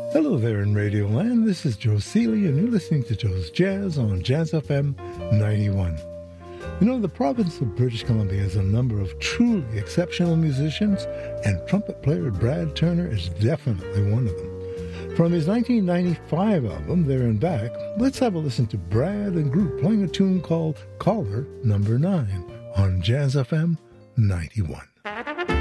Hello there in Radio Land. This is Joe Seeley, and you're listening to Joe's Jazz on Jazz FM 91. You know, the province of British Columbia has a number of truly exceptional musicians, and trumpet player Brad Turner is definitely one of them. From his 1995 album, There and Back, let's have a listen to Brad and group playing a tune called Caller Number 9 on Jazz FM 91.